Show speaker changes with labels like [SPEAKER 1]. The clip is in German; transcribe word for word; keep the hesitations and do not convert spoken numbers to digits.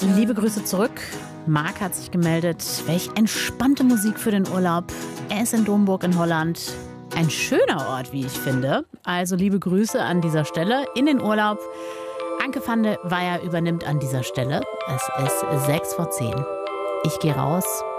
[SPEAKER 1] Liebe Grüße zurück. Marc hat sich gemeldet. Welch entspannte Musik für den Urlaub. Er ist in Domburg in Holland. Ein schöner Ort, wie ich finde. Also liebe Grüße an dieser Stelle in den Urlaub. Anke van de Weyer übernimmt an dieser Stelle. Es ist sechs vor zehn. Ich gehe raus.